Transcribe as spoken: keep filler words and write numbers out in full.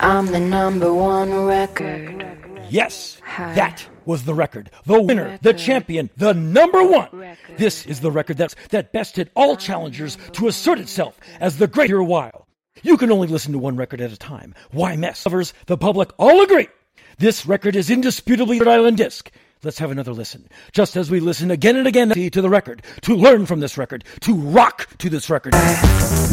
I'm the number one record. Yes, that was the record. The winner, the champion, the number one. This is the record that's, that bested all challengers to assert itself as the greater while. You can only listen to one record at a time. Why mess? Lovers, the public all agree. This record is indisputably Rhode Island disc. Let's have another listen. Just as we listen again and again to the record, to learn from this record, to rock to this record.